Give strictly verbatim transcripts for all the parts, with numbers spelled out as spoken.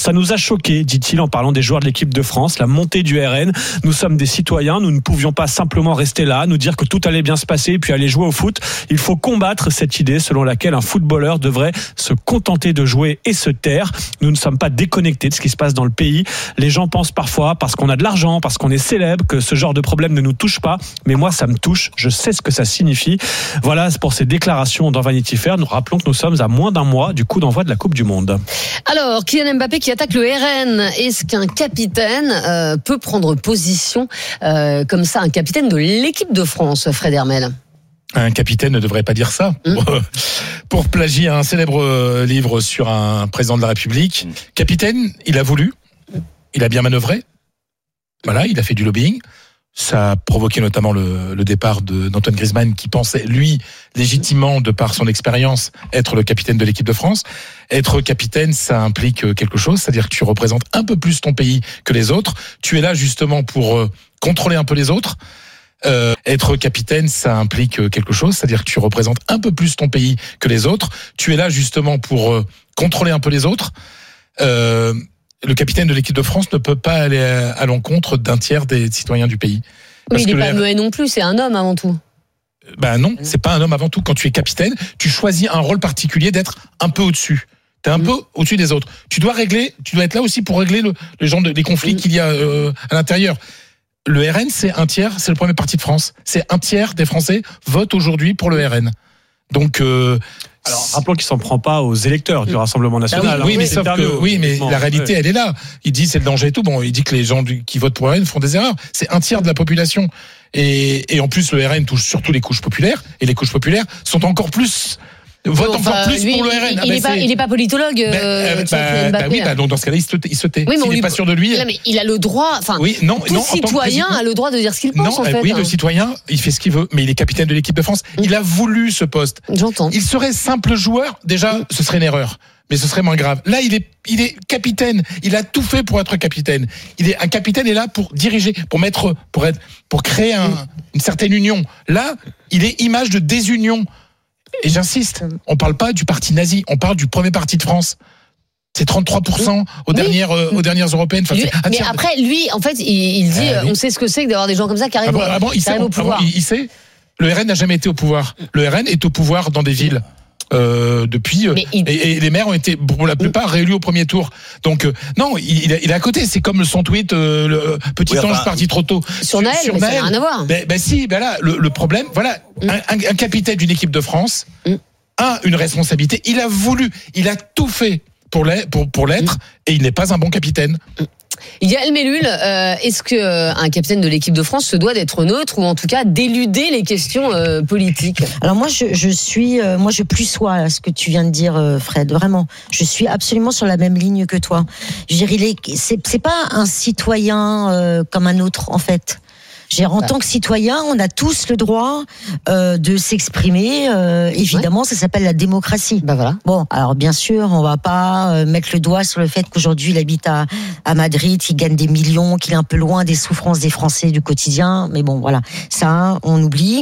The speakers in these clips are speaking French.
Ça nous a choqués, dit-il en parlant des joueurs de l'équipe de France, la montée du R N. Nous sommes des citoyens, nous ne pouvions pas simplement rester là, nous dire que tout allait bien se passer et puis aller jouer au foot. Il faut combattre cette idée selon laquelle un footballeur devrait se contenter de jouer et se taire. Nous ne sommes pas déconnectés de ce qui se passe dans le pays. Les gens pensent parfois, parce qu'on a de l'argent, parce qu'on est célèbre, que ce genre de problème ne nous touche pas. Mais moi, ça me touche. Je sais ce que ça signifie. Voilà pour ces déclarations dans Vanity Fair. Nous rappelons que nous sommes à moins d'un mois du coup d'envoi de la Coupe du Monde. Alors, Kylian Mbappé qui attaque le R N. Est-ce qu'un capitaine euh, peut prendre position euh, comme ça, un capitaine de l'équipe de France, Fred Hermel? Un capitaine ne devrait pas dire ça. Mmh. Pour plagier un célèbre livre sur un président de la République, mmh. capitaine, il a voulu, il a bien manœuvré. Voilà, il a fait du lobbying. Ça a provoqué notamment le, le départ de, d'Antoine Griezmann, qui pensait, lui, légitimement, de par son expérience, être le capitaine de l'équipe de France. Être capitaine, ça implique quelque chose, c'est-à-dire que tu représentes un peu plus ton pays que les autres. Tu es là justement pour euh, contrôler un peu les autres. Euh, être capitaine, ça implique quelque chose, c'est-à-dire que tu représentes un peu plus ton pays que les autres. Tu es là justement pour euh, contrôler un peu les autres. Euh, le capitaine de l'équipe de France ne peut pas aller à, à l'encontre d'un tiers des citoyens du pays. Mais il n'est pas muet non plus, c'est un homme avant tout. Ben non, c'est pas un homme avant tout. Quand tu es capitaine, tu choisis un rôle particulier d'être un peu au-dessus. T'es un mmh. peu au-dessus des autres. Tu dois régler, tu dois être là aussi pour régler le, le genre de les conflits mmh. qu'il y a euh, à l'intérieur. Le R N, c'est un tiers, c'est le premier parti de France. C'est un tiers des Français votent aujourd'hui pour le R N. Donc, euh, alors rappelons qu'il s'en prend pas aux électeurs du Rassemblement National. Ah oui, oui, mais sauf que, oui, mais bon, la réalité, ouais. elle est là. Il dit c'est le danger et tout. Bon, il dit que les gens du, qui votent pour le R N font des erreurs. C'est un tiers de la population. Et, et en plus, le R N touche surtout les couches populaires. Et les couches populaires sont encore plus vote enfin, encore plus lui, pour le R N. Il, ah il, ben est pas, il est pas politologue. Ben, euh, bah, bah, bah oui, bah, donc dans ce cas-là, il se, il se tait. Oui, S'il n'est pas sûr de lui. Là, mais il a le droit. Enfin, oui, non, tout non, citoyen a le droit de dire ce qu'il pense. Non, en fait, oui, hein. le citoyen, il fait ce qu'il veut, mais il est capitaine de l'équipe de France. Mmh. Il a voulu ce poste. J'entends. Il serait simple joueur. Déjà, mmh. ce serait une erreur. Mais ce serait moins grave. Là, il est, il est capitaine. Il a tout fait pour être capitaine. Il est, un capitaine est là pour diriger, pour mettre, pour être, pour créer un, une certaine union. Là, il est image de désunion. Et j'insiste, on parle pas du parti nazi, on parle du premier parti de France. C'est trente-trois pour cent aux dernières, oui. euh, aux dernières européennes. Enfin, lui, mais après, lui, en fait, il, il dit, euh, oui. on sait ce que c'est que d'avoir des gens comme ça qui arrivent, ah bon, ah bon, il qui sait, arrivent au pouvoir. Ah bon, il, il sait. Le R N n'a jamais été au pouvoir. Le R N est au pouvoir dans des villes. Euh, depuis euh, il... et, et les maires ont été pour la plupart réélus au premier tour. Donc euh, non, il, il, est, il est à côté. C'est comme son tweet euh, le petit oui, ange bah, parti trop tôt sur Naël. Sur, sur Naël. Ça n'a rien à voir. Ben, ben si, ben là le, le problème, voilà, mm. un, un, un capitaine d'une équipe de France mm. a une responsabilité. Il a voulu, il a tout fait pour l'être, pour, pour l'être mm. et il n'est pas un bon capitaine. Mm. Yael Mellul, euh, est-ce que euh, un capitaine de l'équipe de France se doit d'être neutre ou en tout cas d'éluder les questions euh, politiques? Alors moi, je, je suis, euh, moi, je plus sois à ce que tu viens de dire, euh, Fred. Vraiment, je suis absolument sur la même ligne que toi. Je veux dire, il est, c'est, c'est pas un citoyen euh, comme un autre, en fait. En tant que citoyen, on a tous le droit euh, de s'exprimer. Euh, évidemment, ouais. ça s'appelle la démocratie. Bah voilà. Bon, alors bien sûr, on va pas euh, mettre le doigt sur le fait qu'aujourd'hui, il habite à, à Madrid, il gagne des millions, qu'il est un peu loin des souffrances des Français du quotidien. Mais bon, voilà, ça, on oublie.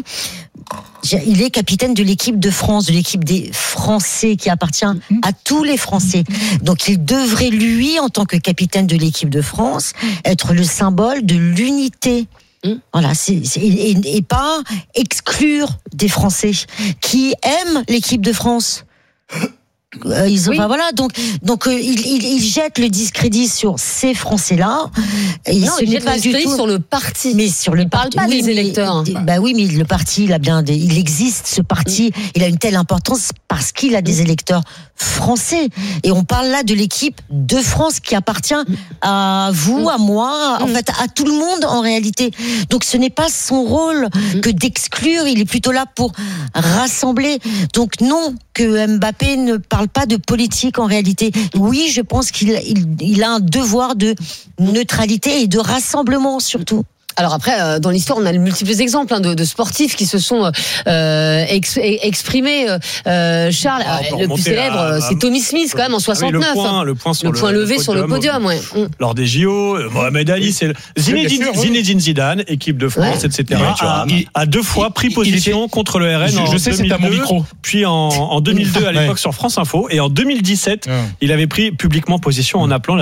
Il est capitaine de l'équipe de France, de l'équipe des Français qui appartient à tous les Français. Donc il devrait, lui, en tant que capitaine de l'équipe de France, être le symbole de l'unité. Voilà, c'est, c'est, et, et pas exclure des Français qui aiment l'équipe de France. Euh, ils ont, oui. enfin, voilà, donc, donc euh, il, il, il jette le discrédit sur ces Français-là. Et non, il jette le discrédit sur le parti. Mais sur le il parle pas oui, des électeurs. Mais, bah oui, mais le parti, il a bien, des, il existe ce parti. Mm. Il a une telle importance parce qu'il a des électeurs français. Et on parle là de l'équipe de France qui appartient à vous, à moi, en fait, à tout le monde en réalité. Donc ce n'est pas son rôle que d'exclure. Il est plutôt là pour rassembler. Donc non, que Mbappé ne parle pas de politique en réalité. Oui, je pense qu'il il, il a un devoir de neutralité et de rassemblement surtout. Alors après, euh, dans l'histoire, on a de multiples exemples hein, de, de sportifs qui se sont euh, ex, exprimés. Euh, Charles, ah, euh, le plus célèbre, à, c'est Tommy Smith quand même en soixante-neuf. Ah oui, le point, le point, sur le point le, levé le sur le podium, ouais. Lors des J O, Mohamed Ali, c'est Zinedine, sûr, Zinedine Zidane, équipe de France, ouais. et cetera. A, a deux fois pris position était, contre le R N. Je, en je sais, c'est à mon micro. Puis en, en deux mille deux à l'époque ouais. sur France Info, et en deux mille dix-sept, ouais. il avait pris publiquement position en appelant la